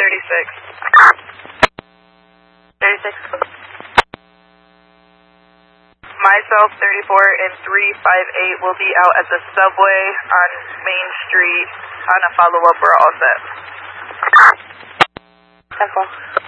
36. Myself, 34, and 358 will be out at the subway on Main Street on a follow-up. We're all set. 10-4.